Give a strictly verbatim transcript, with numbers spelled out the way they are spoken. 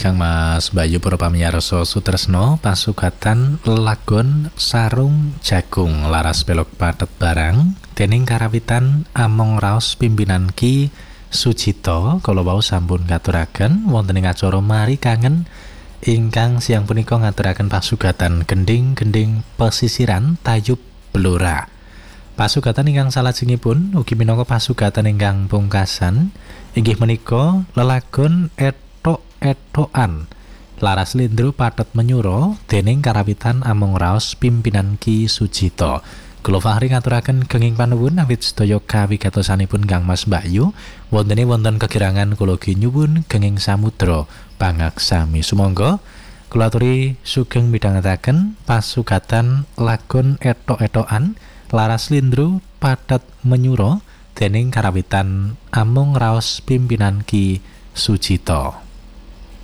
Kang Mas Bayu para pamirsa sutresna pasugatan Lagon Sarung Jagung laras belok patet barang dening karawitan among raos pimpinan Ki Sujito kala wau sampun ngaturaken wonten ing acara Mari Kangen ingkang siang punika ngaturaken pasugatan gending-gending pesisiran Tayub Blora. Pasugatan ingkang salajengipun ugi minangka pasugatan ingkang pungkasan inggih menika lelagon etok-etokan laras lindru patet menyuro dening karawitan among raos pimpinan Ki Sujito. Kula Fahri ngaturaken kenging panuwun awit sedaya kawigatosanipun Kang Mas Bayu wontene wonten kegirangan kula ugi nyuwun kenging samudra pangaksami. Sumangga kula aturi sugeng midhangetaken pasugatan lagon etok-etokan laras lindru patet menyuro dening karawitan amung raos pimpinan Ki Sujito.